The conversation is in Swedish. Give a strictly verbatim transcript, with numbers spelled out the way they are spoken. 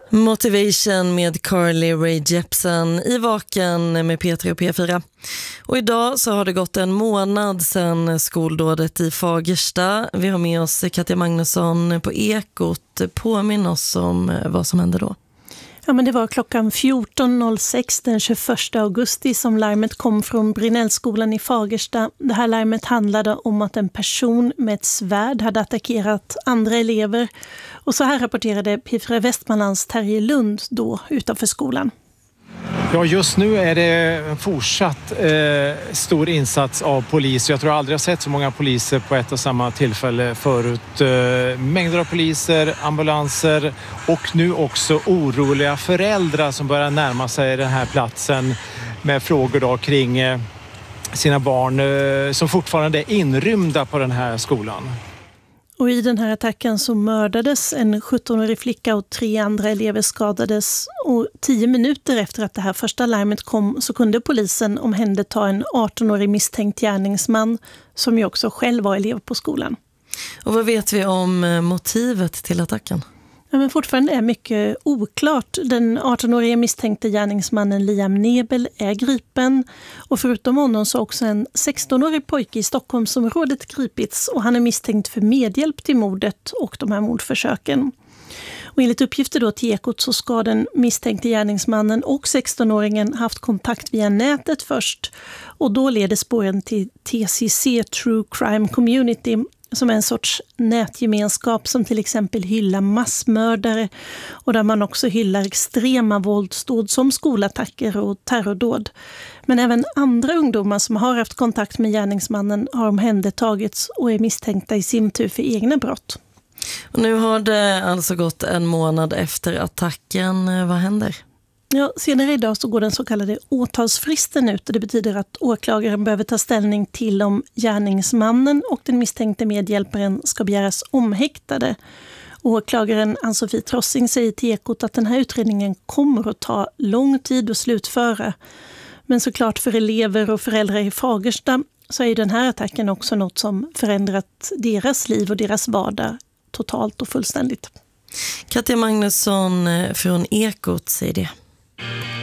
Motivation med Carly Rae Jepsen i Vaken med P tre och P fyra. Och idag så har det gått en månad sedan skoldådet i Fagersta. Vi har med oss Katja Magnusson på Ekot. Påminn oss om vad som hände då. Ja, men det var klockan fjorton noll sex den tjugoförsta augusti som larmet kom från Brinellskolan i Fagersta. Det här larmet handlade om att en person med ett svärd hade attackerat andra elever. Och så här rapporterade P fyra Västmanlands Terje Lund då utanför skolan. Ja, just nu är det en fortsatt eh, stor insats av polis. Jag tror jag aldrig har sett så många poliser på ett och samma tillfälle förut. Eh, mängder av poliser, ambulanser och nu också oroliga föräldrar som börjar närma sig den här platsen med frågor då kring eh, sina barn eh, som fortfarande är inrymda på den här skolan. Och i den här attacken så mördades en sjuttonårig flicka och tre andra elever skadades. Och tio minuter efter att det här första larmet kom så kunde polisen omhänderta en artonårig misstänkt gärningsman som ju också själv var elev på skolan. Och vad vet vi om motivet till attacken? Ja, men fortfarande är mycket oklart. Den artonåriga misstänkte gärningsmannen Liam Nebel är gripen. Och förutom honom så också en sextonårig pojke i Stockholmsområdet gripits. Och han är misstänkt för medhjälp till mordet och de här mordförsöken. Och enligt uppgifter då till Ekot så ska den misstänkte gärningsmannen och sextonåringen haft kontakt via nätet först. Och då leder spåren till T C C True Crime Community som är en sorts nätgemenskap som till exempel hyllar massmördare och där man också hyllar extrema våldsdåd som skolattacker och terrordåd. Men även andra ungdomar som har haft kontakt med gärningsmannen har omhändertagits och är misstänkta i sin tur för egna brott. Och nu har det alltså gått en månad efter attacken. Vad händer? Ja, senare idag så går den så kallade åtalsfristen ut och det betyder att åklagaren behöver ta ställning till om gärningsmannen och den misstänkte medhjälparen ska begäras omhäktade. Åklagaren Ann-Sofie Trossing säger till Ekot att den här utredningen kommer att ta lång tid att slutföra. Men såklart för elever och föräldrar i Fagersta så är den här attacken också något som förändrat deras liv och deras vardag totalt och fullständigt. Katja Magnusson från Ekot säger det.